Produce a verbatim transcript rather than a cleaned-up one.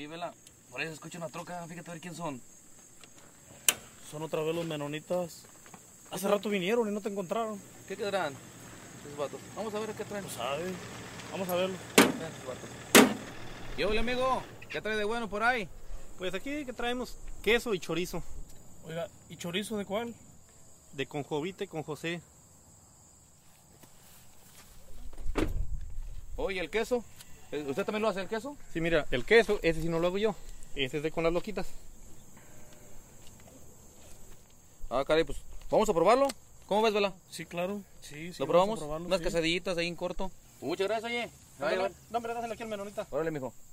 Oye, Vela, por ahí se escucha una troca, fíjate a ver quién son. Son otra vez los menonitas. Hace rato vinieron y no te encontraron. ¿Qué quedarán esos vatos? Vamos a ver qué traen. No sabe. Vamos a verlo. Traen esos vatos. ¿Qué hola, amigo? ¿Qué trae de bueno por ahí? Pues aquí que traemos queso y chorizo. Oiga, ¿y chorizo de cuál? De conjovite con José. Oye, ¿el queso? ¿Usted también lo hace el queso? Sí, mira, el queso, ese sí no lo hago yo. Ese es de con las loquitas. Ah, caray, pues vamos a probarlo. ¿Cómo ves, Vela? Sí, claro. Sí, sí. ¿Lo probamos? vamos a probarlo, Unas sí. quesadillitas ahí en corto. Muchas gracias, oye. No, hombre, dáselo aquí al menonita. Órale, mijo.